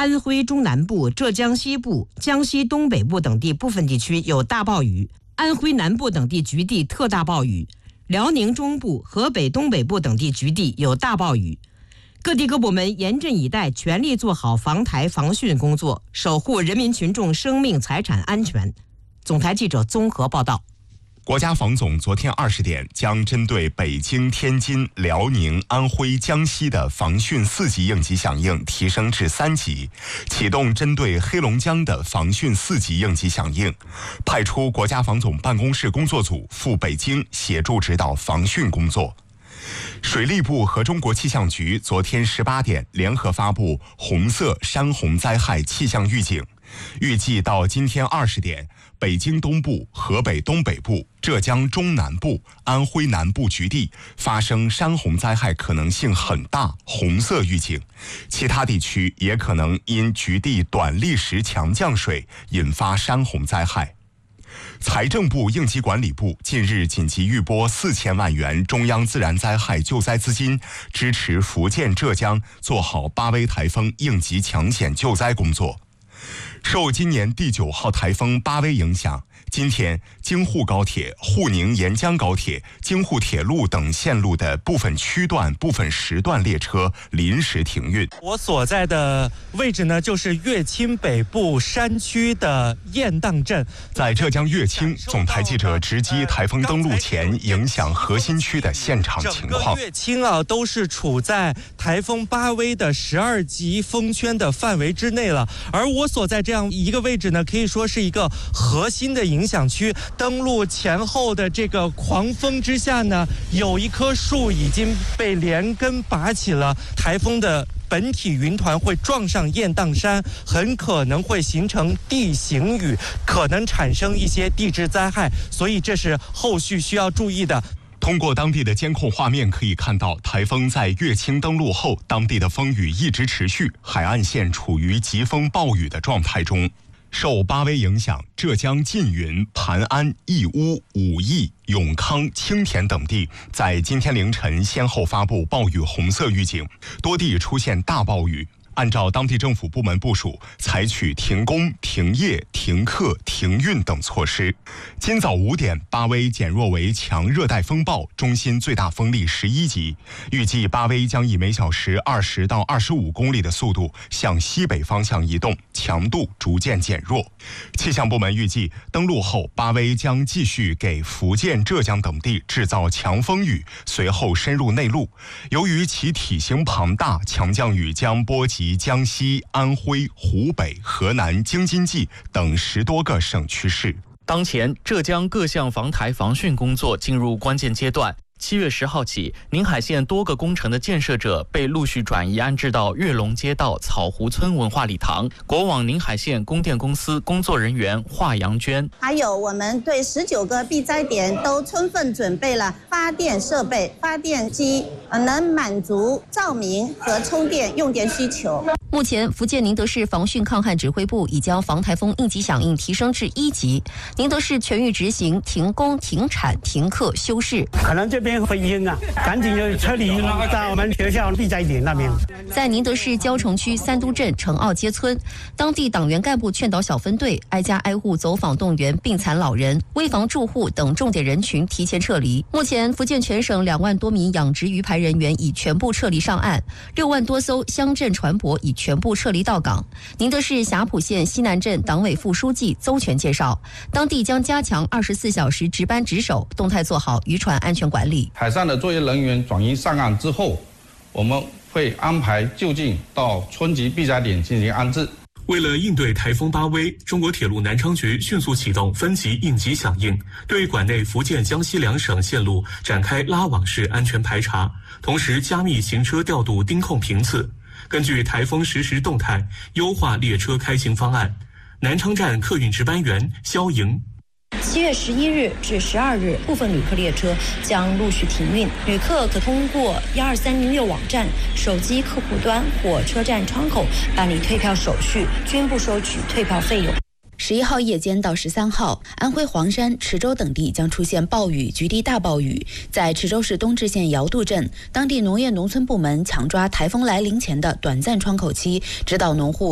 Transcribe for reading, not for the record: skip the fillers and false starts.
安徽中南部、浙江西部、江西东北部等地部分地区有大暴雨，安徽南部等地局地特大暴雨，辽宁中部、河北东北部等地局地有大暴雨。各地各部门严阵以待，全力做好防台防汛工作，守护人民群众生命财产安全。总台记者综合报道。 国家防总昨天20点将针对北京、天津、辽宁、安徽、江西的防汛4级应急响应提升至3级，启动针对黑龙江的防汛4级应急响应，派出国家防总办公室工作组赴北京协助指导防汛工作。水利部和中国气象局昨天18点联合发布红色山洪灾害气象预警，预计到今天20点，北京东部、河北东北部、浙江中南部、安徽南部局地发生山洪灾害可能性很大，红色预警。其他地区也可能因局地短历时强降水引发山洪灾害。财政部应急管理部近日紧急预拨4000万元中央自然灾害救灾资金，支持福建、浙江做好8威台风应急抢险救灾工作。受今年第9号台风8威影响，今天京沪高铁、沪宁沿江高铁、京沪铁路等线路的部分区段、部分时段列车临时停运。 我所在的位置呢，就是乐清北部山区的雁荡镇。 在浙江乐清，总台记者直击台风登陆前影响核心区的现场情况。 整个乐清都是处在台风8威的12级风圈的范围之内了。而我所在这样一个位置呢，可以说是一个核心的影响区。登陆前后的这个狂风之下呢，有一棵树已经被连根拔起了，台风的本体云团会撞上雁荡山，很可能会形成地形雨，可能产生一些地质灾害，所以这是后续需要注意的。 通过当地的监控画面可以看到，台风在乐清登陆后，当地的风雨一直持续，海岸线处于疾风暴雨的状态中。受8威影响，浙江缙云、盘安、义乌、武义、永康、青田等地在今天凌晨先后发布暴雨红色预警，多地出现大暴雨。按照当地政府部门部署，采取停工、停业、停课、停运等措施。今早5点，8威减弱为强热带风暴，中心最大风力11级。预计8威将以每小时20到25公里的速度向西北方向移动，强度逐渐减弱。气象部门预计，登陆后8威将继续给福建、浙江等地制造强风雨，随后深入内陆。由于其体型庞大，强降雨将波及江西、安徽、湖北、河南、京津冀等10多个省区市。 当前，浙江各项防台防汛工作进入关键阶段。7月10号起，宁海县多个工程的建设者被陆续转移安置到跃龙街道草湖村文化礼堂。国网宁海县供电公司工作人员华阳娟， 还有我们对19个避灾点都充分准备了发电设备、发电机，能满足照明和充电用电需求。 目前，福建宁德市防汛抗旱指挥部已将防台风应急响应提升至1级，宁德市全域执行停工、停产、停课、休市。 可能这边会阴赶紧就撤离到我们学校避灾点那边。 在宁德市蕉城区三都镇城坳街村，当地党员干部劝导小分队挨家挨户走访动员病残老人、危房住户等重点人群提前撤离。目前，福建全省2万多名养殖鱼排人员已全部撤离上岸，6万多艘乡镇船舶已全部撤离到港。宁德市霞浦县西南镇党委副书记邹全介绍，当地将加强24小时值班值守，动态做好渔船安全管理。 海上的作业人员转移上岸之后，我们会安排就近到村级避灾点进行安置。 为了应对台风8威，中国铁路南昌局迅速启动分级应急响应，对管内福建、江西2省线路展开拉网式安全排查，同时加密行车调度盯控频次，根据台风实时动态优化列车开行方案。南昌站客运值班员肖莹。 7月11日至12日，部分旅客列车将陆续停运，旅客可通过12306网站、手机客户端或车站窗口办理退票手续，均不收取退票费用。 11号夜间到13号，安徽黄山、池州等地将出现暴雨，局地大暴雨。在池州市东至县尧渡镇，当地农业农村部门抢抓台风来临前的短暂窗口期，指导农户